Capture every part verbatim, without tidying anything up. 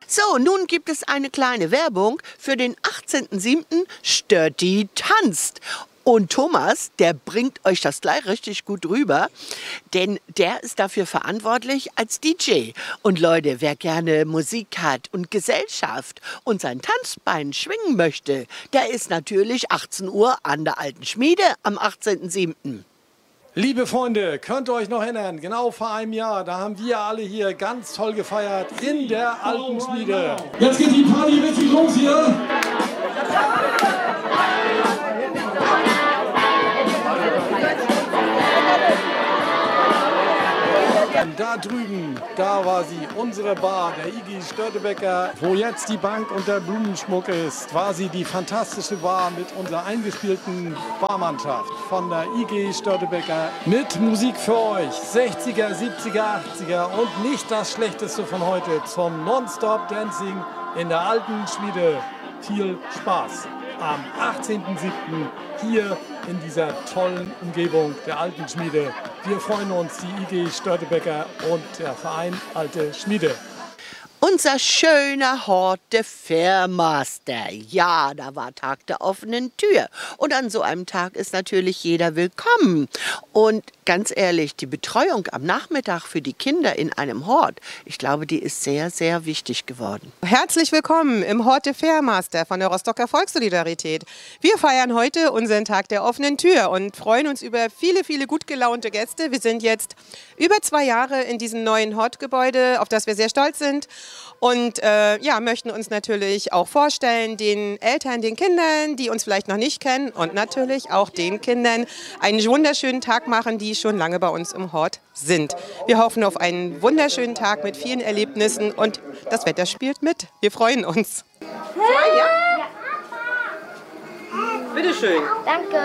So, nun gibt es eine kleine Werbung für den achtzehnten siebten Störti tanzt. Und Thomas, der bringt euch das gleich richtig gut rüber, denn der ist dafür verantwortlich als D J. Und Leute, wer gerne Musik hat und Gesellschaft und sein Tanzbein schwingen möchte, der ist natürlich achtzehn Uhr an der Alten Schmiede am achtzehnten siebten Liebe Freunde, könnt ihr euch noch erinnern, genau vor einem Jahr, da haben wir alle hier ganz toll gefeiert in der Alten Schmiede. Jetzt geht die Party richtig los hier. Und da drüben, da war sie, unsere Bar, der Iggy Störtebeker, wo jetzt die Bank und der Blumenschmuck ist, war sie die fantastische Bar mit unserer eingespielten Barmannschaft von der Iggy Störtebeker mit Musik für euch, sechziger, siebziger, achtziger und nicht das Schlechteste von heute zum Nonstop Dancing in der Alten Schmiede. Viel Spaß am achtzehnten siebten hier in dieser tollen Umgebung der Alten Schmiede. Wir freuen uns, die Iggy Störtebeker und der Verein Alte Schmiede. Unser schöner Hort der Fairmaster. Ja, da war Tag der offenen Tür. Und an so einem Tag ist natürlich jeder willkommen. Und ganz ehrlich, die Betreuung am Nachmittag für die Kinder in einem Hort, ich glaube, die ist sehr, sehr wichtig geworden. Herzlich willkommen im Hort der Fairmaster von der Rostocker Volkssolidarität. Wir feiern heute unseren Tag der offenen Tür und freuen uns über viele, viele gut gelaunte Gäste. Wir sind jetzt über zwei Jahre in diesem neuen Hortgebäude, auf das wir sehr stolz sind. Und äh, ja, möchten uns natürlich auch vorstellen, den Eltern, den Kindern, die uns vielleicht noch nicht kennen und natürlich auch den Kindern einen wunderschönen Tag machen, die schon lange bei uns im Hort sind. Wir hoffen auf einen wunderschönen Tag mit vielen Erlebnissen und das Wetter spielt mit. Wir freuen uns. Zwei, ja? Bitte schön. Danke.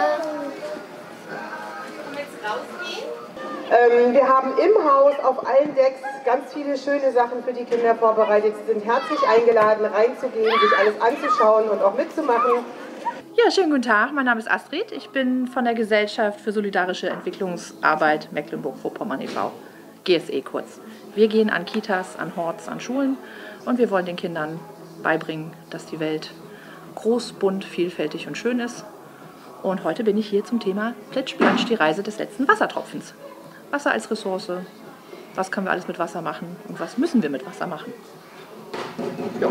Ähm, wir haben im Haus auf allen Decks ganz viele schöne Sachen für die Kinder vorbereitet. Sie sind herzlich eingeladen, reinzugehen, sich alles anzuschauen und auch mitzumachen. Ja, schönen guten Tag. Mein Name ist Astrid. Ich bin von der Gesellschaft für solidarische Entwicklungsarbeit Mecklenburg-Vorpommern e V, G S E kurz. Wir gehen an Kitas, an Horts, an Schulen und wir wollen den Kindern beibringen, dass die Welt groß, bunt, vielfältig und schön ist. Und heute bin ich hier zum Thema Plitsch-Platsch, die Reise des letzten Wassertropfens. Wasser als Ressource, was können wir alles mit Wasser machen und was müssen wir mit Wasser machen. Ja.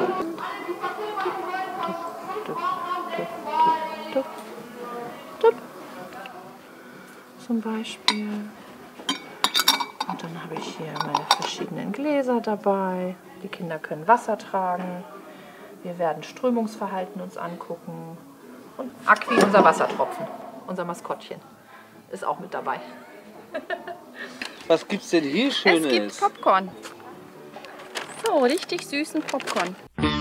Zum Beispiel. Und dann habe ich hier meine verschiedenen Gläser dabei. Die Kinder können Wasser tragen. Wir werden Strömungsverhalten uns angucken. Und Aqui, unser Wassertropfen, unser Maskottchen, ist auch mit dabei. Was gibt's denn hier Schönes? Es gibt Popcorn. So, richtig süßen Popcorn.